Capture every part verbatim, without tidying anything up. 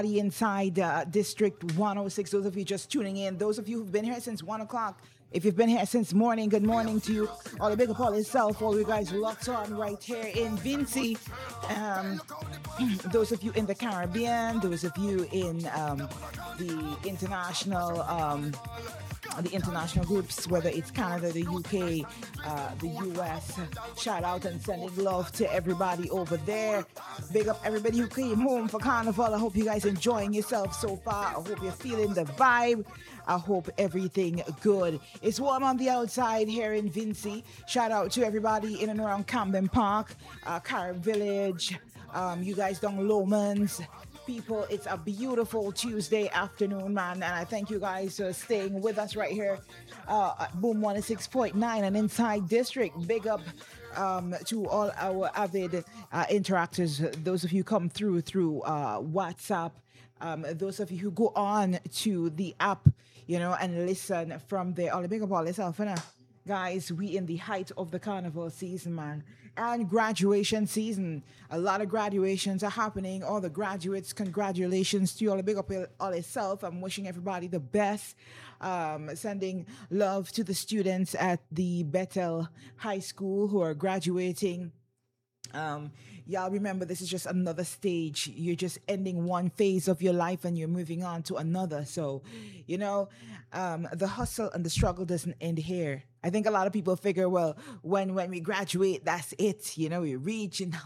inside uh, District one oh six. Those of you just tuning in, those of you who've been here since one o'clock. If you've been here since morning, good morning to you. All the big up all itself, all you guys locked on right here in Vincy. Um, those of you in the Caribbean, those of you in um, the international um, the international groups, whether it's Canada, the U K, uh, the U S. Shout out and sending love to everybody over there. Big up everybody who came home for Carnival. I hope you guys enjoying yourself so far. I hope you're feeling the vibe. I hope everything good. It's warm on the outside here in Vincy. Shout out to everybody in and around Camden Park, uh, Carib Village, um, you guys down Lomans. People, it's a beautiful Tuesday afternoon, man, and I thank you guys for staying with us right here uh, at Boom one oh six point nine and Inside District. Big up um, to all our avid uh, interactors, those of you come through through uh, WhatsApp, um, those of you who go on to the app, you know, and listen from there. All the big up all yourself, you know. Guys, we in the height of the carnival season, man, and graduation season. A lot of graduations are happening. All the graduates, congratulations to you all. The big up all itself. I'm wishing everybody the best. Um, sending love to the students at the Bethel High School who are graduating. Um, y'all remember, this is just another stage. You're just ending one phase of your life and you're moving on to another. So, you know, um, the hustle and the struggle doesn't end here. I think a lot of people figure, well, when when we graduate, that's it. You know, we reach and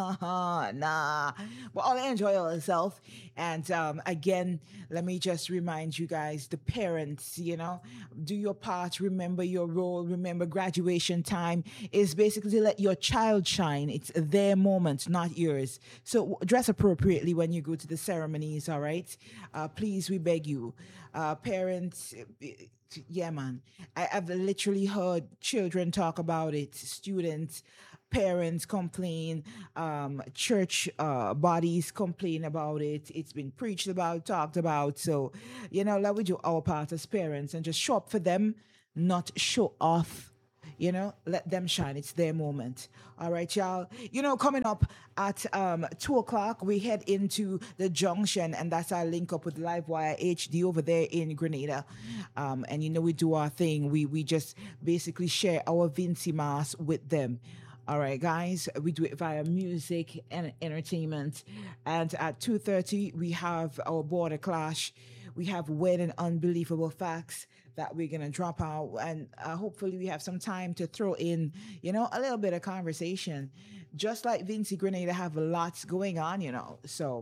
nah. But all enjoy ourselves. And um, again, let me just remind you guys, the parents, you know, do your part. Remember your role. Remember graduation time is basically to let your child shine. It's their moment, not yours. So dress appropriately when you go to the ceremonies, all right? Uh, please, we beg you. Uh, parents... Yeah, man. I, I've literally heard children talk about it, students, parents complain, um, church uh, bodies complain about it. It's been preached about, talked about. So, you know, let we do our part as parents and just show up for them, not show off. You know, let them shine. It's their moment. All right, y'all. You know, coming up at um, two o'clock, we head into the junction, and that's our link up with Livewire H D over there in Grenada. Um, and, you know, we do our thing. We we just basically share our Vincy Mass with them. All right, guys, we do it via music and entertainment. And at two thirty, we have our Border Clash. We have Weird and Unbelievable Facts that we're going to drop out. And uh, hopefully we have some time to throw in, you know, a little bit of conversation. Just like Vincy Grenada have lots going on, you know. So,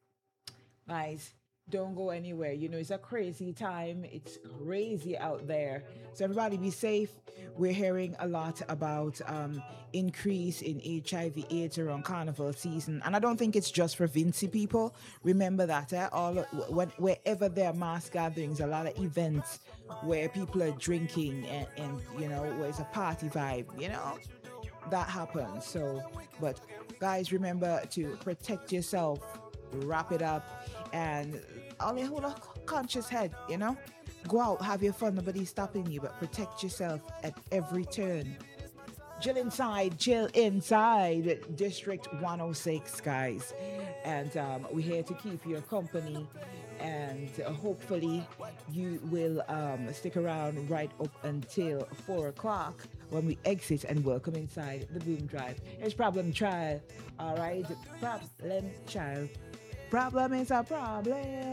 guys, don't go anywhere. You know, it's a crazy time. It's crazy out there. So everybody be safe. We're hearing a lot about um, increase in H I V AIDS around carnival season. And I don't think it's just for Vincy people. Remember that. Eh? All when, wherever there are mass gatherings, a lot of events where people are drinking and, and you know, where it's a party vibe, you know, that happens. So, but guys, remember to protect yourself, wrap it up, and only hold a conscious head, you know? Go out, have your fun, nobody's stopping you, but protect yourself at every turn. Jill inside, Jill inside District one oh six, guys. And um, we're here to keep your company. And uh, hopefully you will um, stick around right up until four o'clock when we exit and welcome inside the Boom Drive. It's Problem Child, all right? Problem Child. Problem is a problem.